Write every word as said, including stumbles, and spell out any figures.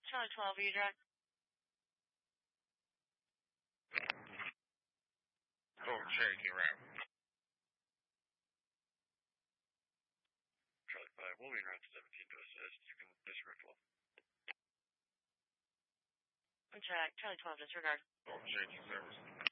Charlie twelve, are you direct? Oh, Cherokee route. Charlie five, we'll be around seventeen to assist. You can disregard twelve. I'm check. Charlie twelve, disregard. Oh, Cherokee service.